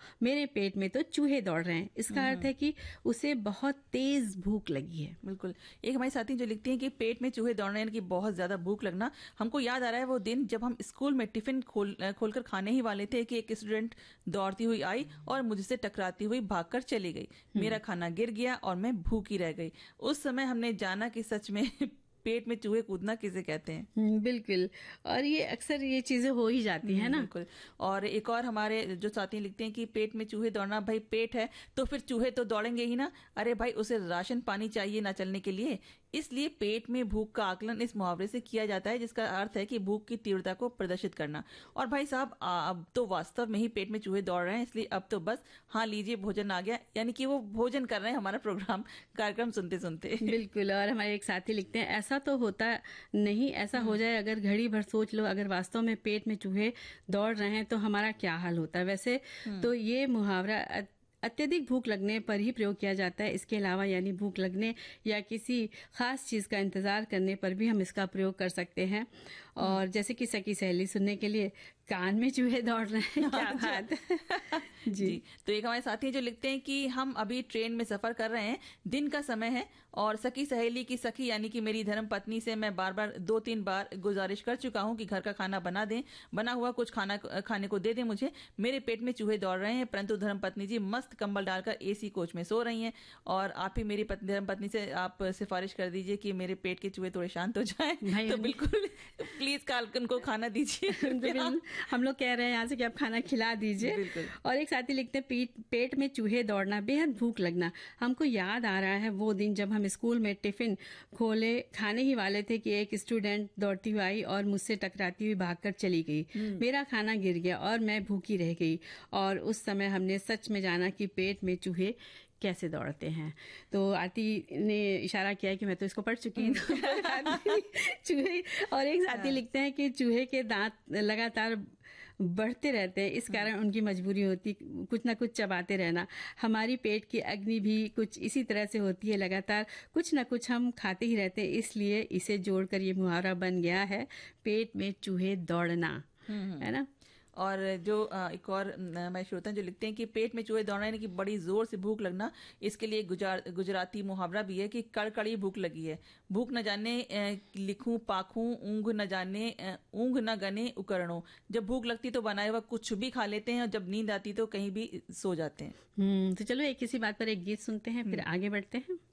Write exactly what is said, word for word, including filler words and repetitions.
मेरे पेट में तो चूहे दौड़ रहे हैं। इसका अर्थ है कि उसे बहुत तेज भूख लगी है। बिल्कुल। एक हमारी साथी जो लिखती हैं कि पेट में चूहे दौड़ रहे हैं, कि बहुत ज्यादा भूख लगना। हमको याद आ रहा है वो दिन जब हम स्कूल में टिफिन खोल खोलकर खाने ही वाले थे कि एक स्टूडेंट दौड़ती हुई आई और मुझसे टकराती हुई भागकर चली गई। मेरा खाना गिर गया और मैं भूखी रह गई। उस समय हमने जाना कि सच में पेट में चूहे कूदना किसे कहते हैं। बिल्कुल। और ये अक्सर ये चीजें हो ही जाती है ना। बिल्कुल। और एक और हमारे जो साथी लिखते हैं कि पेट में चूहे दौड़ना, भाई पेट है तो फिर चूहे तो दौड़ेंगे ही ना। अरे भाई उसे राशन पानी चाहिए ना चलने के लिए, इसलिए पेट में भूख का आकलन इस मुहावरे से किया जाता है, जिसका अर्थ है कि भूख की तीव्रता को प्रदर्शित करना। और भाई साहब अब तो वास्तव में ही पेट में चूहे दौड़ रहे हैं, इसलिए अब तो बस हाँ लीजिए भोजन आ गया, यानी कि वो भोजन कर रहे हैं हमारा प्रोग्राम कार्यक्रम सुनते सुनते। बिल्कुल। और हमारे एक साथी लिखते हैं ऐसा तो होता नहीं, ऐसा हो जाए अगर घड़ी भर सोच लो, अगर वास्तव में पेट में चूहे दौड़ रहे हैं तो हमारा क्या हाल होता है। वैसे तो ये मुहावरा अत्यधिक भूख लगने पर ही प्रयोग किया जाता है। इसके अलावा यानी भूख लगने या किसी खास चीज का इंतजार करने पर भी हम इसका प्रयोग कर सकते हैं। और जैसे कि सखी सहेली सुनने के लिए कान में चूहे दौड़ रहे हैं, क्या बात है। जी।, जी तो एक हमारे साथी जो लिखते हैं कि हम अभी ट्रेन में सफर कर रहे हैं, दिन का समय है और सखी सहेली की सखी यानी कि मेरी धर्म पत्नी से मैं बार बार दो तीन बार गुजारिश कर चुका हूं कि घर का खाना बना दें, बना हुआ कुछ खाना खाने को दे दें मुझे। मेरे पेट में चूहे दौड़ रहे हैं, परंतु धर्म पत्नी जी मस्त कंबल डालकर एसी कोच में सो रही हैं और आप ही मेरी धर्म पत्नी से आप सिफारिश कर दीजिए कि मेरे पेट के चूहे थोड़े शांत हो जाएं। तो बिल्कुल प्लीज काल उनको खाना दीजिए। हम लोग कह रहे हैं यहाँ से कि आप खाना खिला दीजिए। और एक साथी लिखते हैं पेट पेट में चूहे दौड़ना, बेहद भूख लगना। हमको याद आ रहा है वो दिन जब हम स्कूल में टिफिन खोले खाने ही वाले थे कि एक स्टूडेंट दौड़ती हुई आई और मुझसे टकराती हुई भागकर चली गई। मेरा खाना गिर गया और मैं भूखी रह गई और उस समय हमने सच में जाना कि पेट में चूहे कैसे दौड़ते हैं। तो आरती ने इशारा किया है कि मैं तो इसको पढ़ चुकी हूँ। चूहे। और एक साथी लिखते हैं कि चूहे के दांत लगातार बढ़ते रहते हैं, इस कारण उनकी मजबूरी होती कुछ ना कुछ चबाते रहना। हमारी पेट की अग्नि भी कुछ इसी तरह से होती है, लगातार कुछ ना कुछ हम खाते ही रहते हैं, इसलिए इसे जोड़कर ये मुहावरा बन गया है, पेट में चूहे दौड़ना, है ना। और जो एक और हमारे श्रोता जो लिखते हैं कि पेट में चूहे दौड़ना यानी कि बड़ी जोर से भूख लगना, इसके लिए गुजराती मुहावरा भी है कि कड़कड़ी भूख लगी है। भूख न जाने लिखूं पाखूं, ऊंघ न जाने ऊंघ न गने उकरणों। जब भूख लगती तो बनाए हुआ कुछ भी खा लेते हैं और जब नींद आती तो कहीं भी सो जाते हैं। हम्म तो चलो एक किसी बात पर एक गीत सुनते हैं, फिर आगे बढ़ते हैं।